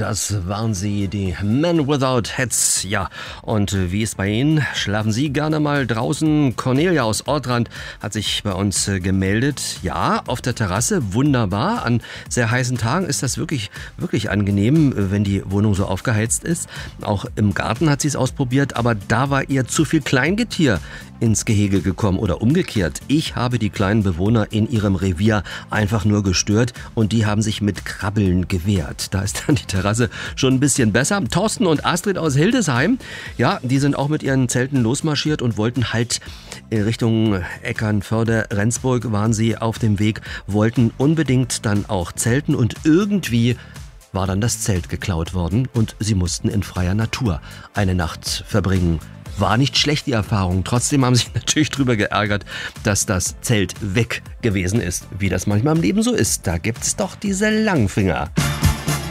Das waren sie, die Men Without Hats. Ja, und wie ist bei Ihnen? Schlafen Sie gerne mal draußen? Cornelia aus Ortrand hat sich bei uns gemeldet. Ja, auf der Terrasse, wunderbar. An sehr heißen Tagen ist das wirklich angenehm, wenn die Wohnung so aufgeheizt ist. Auch im Garten hat sie es ausprobiert, aber da war ihr zu viel Kleingetier ins Gehege gekommen oder umgekehrt. Ich habe die kleinen Bewohner in ihrem Revier einfach nur gestört und die haben sich mit Krabbeln gewehrt. Da ist dann die Terrasse schon ein bisschen besser. Thorsten und Astrid aus Hildesheim, ja, die sind auch mit ihren Zelten losmarschiert und wollten halt in Richtung Eckernförde, Rendsburg waren sie auf dem Weg, wollten unbedingt dann auch zelten und irgendwie war dann das Zelt geklaut worden und sie mussten in freier Natur eine Nacht verbringen. War nicht schlecht, die Erfahrung. Trotzdem haben sie sich natürlich drüber geärgert, dass das Zelt weg gewesen ist. Wie das manchmal im Leben so ist. Da gibt es doch diese Langfinger.